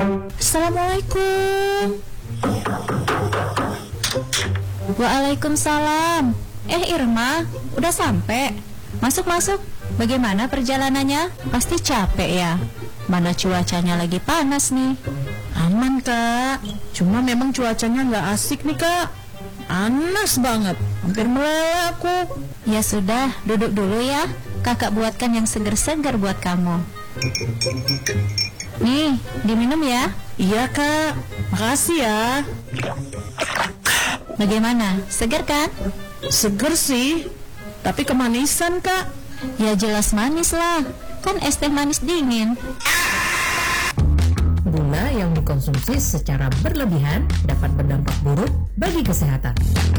Assalamualaikum. Waalaikumsalam. Irma, udah sampai? Masuk. Bagaimana perjalanannya? Pasti capek ya? Mana cuacanya lagi panas nih. Aman kak, cuma memang cuacanya nggak asik nih kak. Panas banget, hampir meleleh aku. Ya sudah, duduk dulu ya. Kakak buatkan yang seger-seger buat kamu. Nih, diminum ya. Iya kak, makasih ya. Bagaimana? Seger kan? Seger sih, tapi kemanisan kak. Ya jelas manis lah. Kan es teh manis dingin. Gula yang dikonsumsi secara berlebihan dapat berdampak buruk bagi kesehatan.